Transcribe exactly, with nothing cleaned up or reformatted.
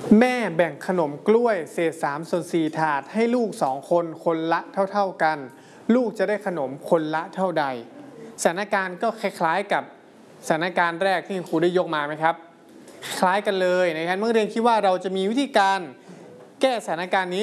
แม่แบ่งขนมกล้วยเศษสามส่วนสี่ถาดให้ลูกสองคนคนละเท่าๆกันลูกจะได้ขนมคนละเท่าใดสถานการณ์ก็คล้ายๆกับสถานการณ์แรกที่ครูได้ยกมาไหมครับคล้ายกันเลยนะครับเมื่อเรียนคิดว่าเราจะมีวิธีการแก้สถานการณ์นี้